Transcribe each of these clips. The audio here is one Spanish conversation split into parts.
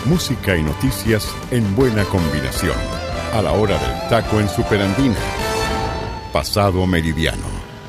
Música y noticias en buena combinación. A la hora del taco en Superandina. Pasado meridiano.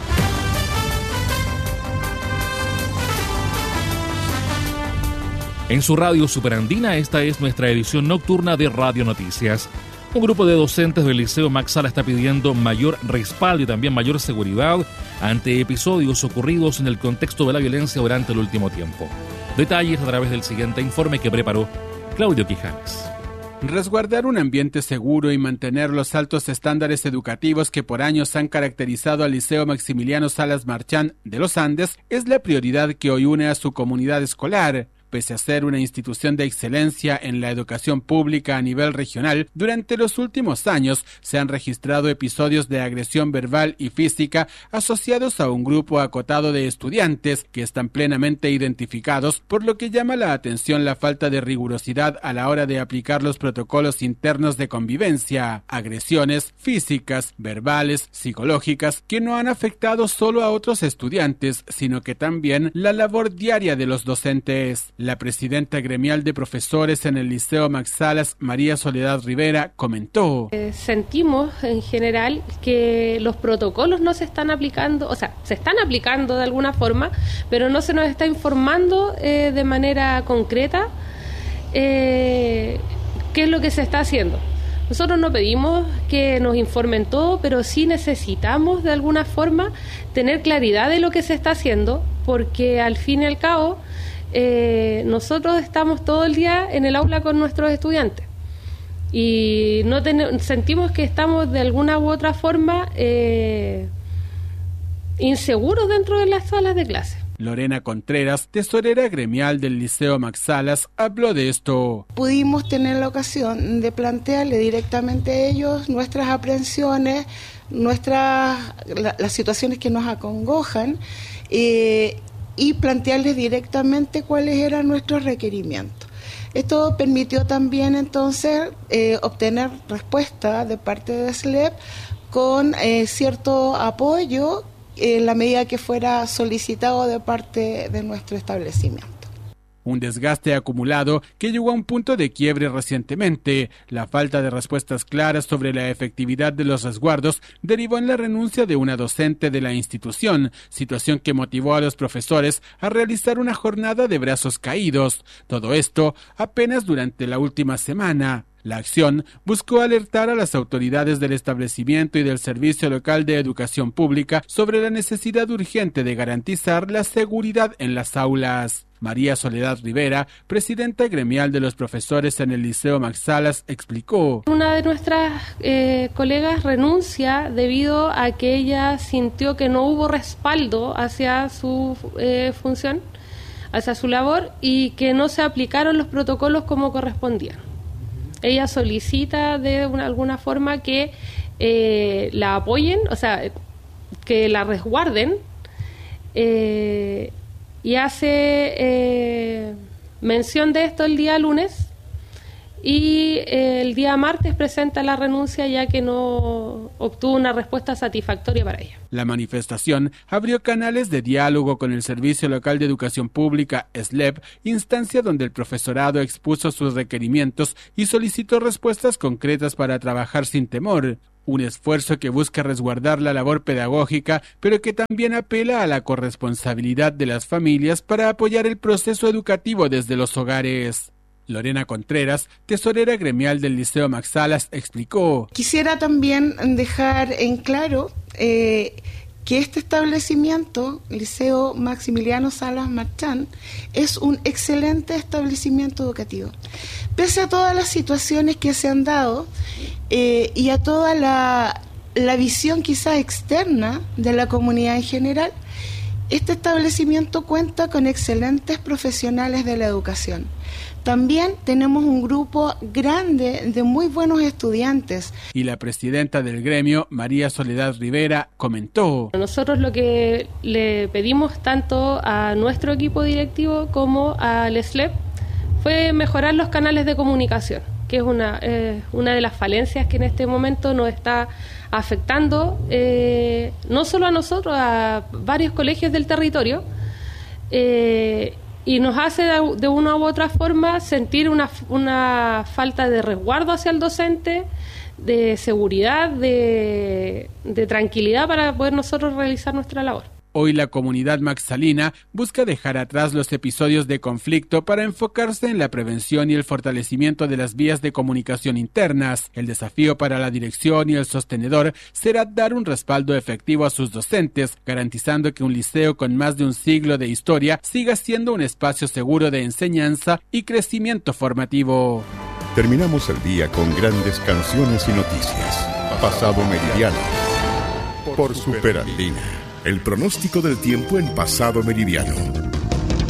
En su radio Superandina, esta es nuestra edición nocturna de Radio Noticias. Un grupo de docentes del Liceo Max Sala está pidiendo mayor respaldo y también mayor seguridad ante episodios ocurridos en el contexto de la violencia durante el último tiempo. Detalles a través del siguiente informe que preparó Claudio Quijanes. Resguardar un ambiente seguro y mantener los altos estándares educativos que por años han caracterizado al Liceo Maximiliano Salas Marchán de los Andes es la prioridad que hoy une a su comunidad escolar. Pese a ser una institución de excelencia en la educación pública a nivel regional, durante los últimos años se han registrado episodios de agresión verbal y física asociados a un grupo acotado de estudiantes que están plenamente identificados, por lo que llama la atención la falta de rigurosidad a la hora de aplicar los protocolos internos de convivencia. Agresiones físicas, verbales, psicológicas, que no han afectado solo a otros estudiantes, sino que también la labor diaria de los docentes. La presidenta gremial de profesores en el Liceo Max Salas, María Soledad Rivera, comentó: sentimos en general que los protocolos no se están aplicando, o sea, se están aplicando de alguna forma, pero no se nos está informando de manera concreta qué es lo que se está haciendo. Nosotros no pedimos que nos informen todo, pero sí necesitamos de alguna forma tener claridad de lo que se está haciendo, porque al fin y al cabo nosotros estamos todo el día en el aula con nuestros estudiantes y sentimos que estamos de alguna u otra forma inseguros dentro de las salas de clase. Lorena Contreras, tesorera gremial del Liceo Max Salas, habló de esto. Pudimos tener la ocasión de plantearle directamente a ellos nuestras aprehensiones, las situaciones que nos acongojan, y plantearles directamente cuáles eran nuestros requerimientos. Esto permitió también entonces obtener respuesta de parte de SLEP con cierto apoyo en la medida que fuera solicitado de parte de nuestro establecimiento. Un desgaste acumulado que llegó a un punto de quiebre recientemente. La falta de respuestas claras sobre la efectividad de los resguardos derivó en la renuncia de una docente de la institución, situación que motivó a los profesores a realizar una jornada de brazos caídos. Todo esto apenas durante la última semana. La acción buscó alertar a las autoridades del establecimiento y del Servicio Local de Educación Pública sobre la necesidad urgente de garantizar la seguridad en las aulas. María Soledad Rivera, presidenta gremial de los profesores en el Liceo Max Salas, explicó: una de nuestras colegas renuncia debido a que ella sintió que no hubo respaldo hacia su función, hacia su labor, y que no se aplicaron los protocolos como correspondían. Ella solicita de alguna forma que la apoyen, o sea, que la resguarden, y hace mención de esto el día lunes, y el día martes presenta la renuncia ya que no obtuvo una respuesta satisfactoria para ella. La manifestación abrió canales de diálogo con el Servicio Local de Educación Pública, SLEP, instancia donde el profesorado expuso sus requerimientos y solicitó respuestas concretas para trabajar sin temor. Un esfuerzo que busca resguardar la labor pedagógica, pero que también apela a la corresponsabilidad de las familias para apoyar el proceso educativo desde los hogares. Lorena Contreras, tesorera gremial del Liceo Max Salas, explicó: quisiera también dejar en claro que este establecimiento, Liceo Maximiliano Salas Marchán, es un excelente establecimiento educativo. Pese a todas las situaciones que se han dado y a toda la visión quizás externa de la comunidad en general, este establecimiento cuenta con excelentes profesionales de la educación. También tenemos un grupo grande de muy buenos estudiantes. Y la presidenta del gremio, María Soledad Rivera, comentó: nosotros lo que le pedimos tanto a nuestro equipo directivo como al SLEP fue mejorar los canales de comunicación, que es una de las falencias que en este momento nos está afectando, no solo a nosotros, a varios colegios del territorio, y nos hace de una u otra forma sentir una falta de resguardo hacia el docente, de seguridad, de tranquilidad para poder nosotros realizar nuestra labor. Hoy la comunidad maxalina busca dejar atrás los episodios de conflicto para enfocarse en la prevención y el fortalecimiento de las vías de comunicación internas. El desafío para la dirección y el sostenedor será dar un respaldo efectivo a sus docentes, garantizando que un liceo con más de un siglo de historia siga siendo un espacio seguro de enseñanza y crecimiento formativo. Terminamos el día con grandes canciones y noticias. Pasado Meridiano por Superandina. El pronóstico del tiempo en Pasado Meridiano.